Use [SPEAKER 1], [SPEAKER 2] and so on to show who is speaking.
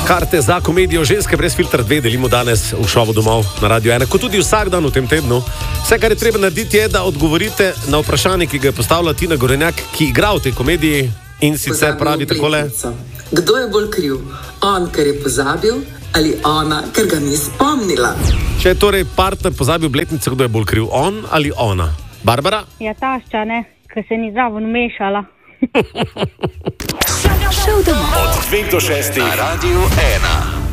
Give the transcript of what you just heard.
[SPEAKER 1] Karte za komedijo Ženske brez filtra 2 delimo danes v šovu domov na Radio 1, kot tudi vsak dan v tem tednu. Vse, kar je treba narediti, je, da odgovorite na vprašanje, ki ga je postavila Tina Gorenjak, ki igra v tej komediji in sicer pravi takole.
[SPEAKER 2] Kdo je bolj kriv? On, ker je pozabil, ali ona, ker ga ni spomnila?
[SPEAKER 1] Če je torej partner pozabil obletnico, kdo je bolj kriv? On ali ona? Barbara?
[SPEAKER 3] Ja, tašča, ne, ker se ni zraven mešala.
[SPEAKER 4] Od 2 do 6 na Radio 1.